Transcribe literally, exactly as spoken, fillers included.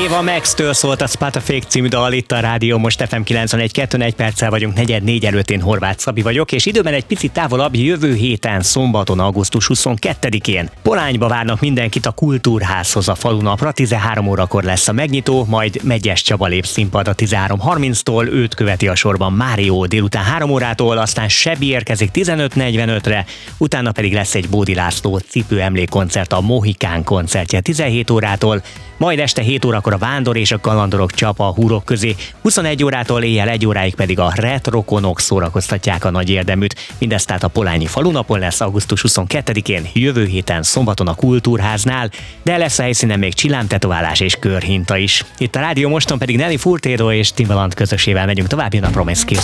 Eva Max-től szólt a Spot a Fake című dal itt a rádió, most ef em kilencvenegy kettő, egy perccel vagyunk, negyed négy előtt, én Horváth Szabi vagyok, és időben egy picit távolabb, jövő héten, szombaton, augusztus huszonkettedikén Polányba várnak mindenkit a Kultúrházhoz a falunapra, tizenhárom órakor lesz a megnyitó, majd Megyes Csaba lép színpadra tizenhárom harminctól, őt követi a sorban Mário délután három órától, aztán Sebi érkezik tizenöt negyvenötre, utána pedig lesz egy Bódi László cipő emlékkoncert, a Mohikán koncertje tizenhét órától, majd este hét órakor a Vándor és a Kalandorok csapa a húrok közé, huszonegy órától éjjel egy óráig pedig a Retrokonok szórakoztatják a nagy érdeműt. Mindezt tehát a polányi falunapon lesz augusztus huszonkettedikén, jövő héten szombaton a Kultúrháznál, de lesz a helyszínen még csillámtetoválás és körhinta is. Itt a rádió moston pedig Nelly Furtado és Timbaland közösével megyünk tovább, jön a Promiscuous.